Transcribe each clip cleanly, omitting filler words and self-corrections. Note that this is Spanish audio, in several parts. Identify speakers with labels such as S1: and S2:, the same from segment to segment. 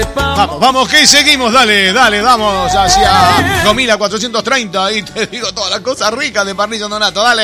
S1: Vamos, que seguimos, dale, vamos hacia Gomila 430 y te digo todas las cosas ricas de Parrilla Donato, dale.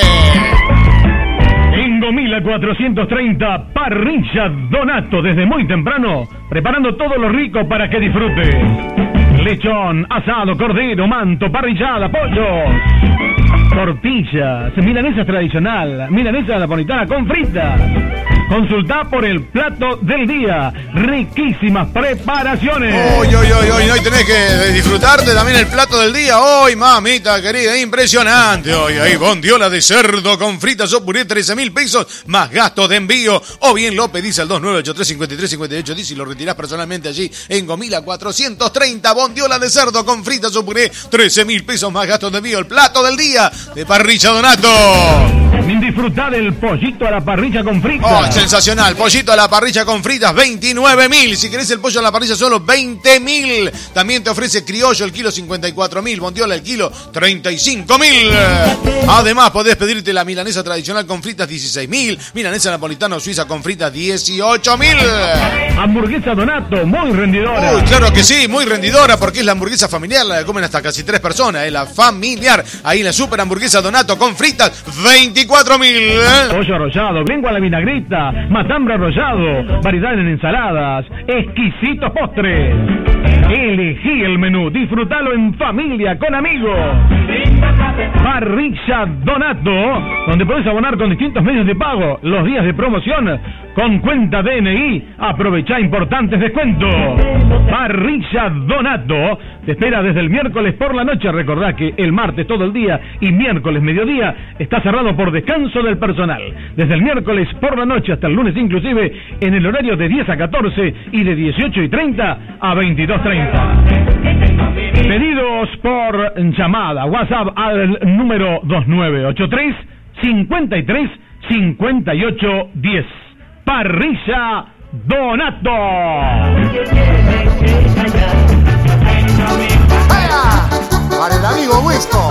S2: En Gomila 430, Parrilla Donato, desde muy temprano, preparando todo lo rico para que disfrute. Lechón, asado, cordero, manto, parrillada, pollos, tortillas, milanesa tradicional, milanesa napolitana con fritas. Consultá por el plato del día. Riquísimas preparaciones.
S1: Hoy tenés que disfrutarte también el plato del día. Hoy, mamita querida, impresionante. Hoy, ahí, bondiola de cerdo con fritas o puré, 13.000 pesos, más gastos de envío. O bien lo pedís al 2983-535810 y lo retirás personalmente allí en Gomila 430. Bondiola de cerdo con fritas o puré, 13.000 pesos, más gastos de envío. El plato del día de Parrilla Donato.
S2: Disfrutá del pollito a la parrilla con fritas.
S1: Sensacional, pollito a la parrilla con fritas, 29.000. Si querés el pollo a la parrilla solo 20.000. También te ofrece criollo el kilo 54.000, bondiola el kilo 35.000. Además podés pedirte la milanesa tradicional con fritas 16.000, milanesa napolitana o suiza con fritas 18.000.
S2: Hamburguesa Donato, muy rendidora.
S1: Uy, claro que sí, muy rendidora porque es la hamburguesa familiar, la que comen hasta casi 3 personas, es la familiar. Ahí la super hamburguesa Donato con fritas, 24.000.
S2: Pollo arrollado, lengua a la vinagreta, matambre arrollado, variedad en ensaladas, exquisitos postres. Elegí el menú, disfrutalo en familia, con amigos. Parrilla Donato, donde podés abonar con distintos medios de pago los días de promoción con cuenta DNI. Aprovechá importantes descuentos. Parrilla Donato te espera desde el miércoles por la noche. Recordá que el martes todo el día y miércoles mediodía está cerrado por descanso del personal. Desde el miércoles por la noche hasta el lunes inclusive, en el horario de 10 a 14 y de 18:30 a 22:30. Pedidos por llamada, WhatsApp al número 2983 53 58 10. Parrilla Donato.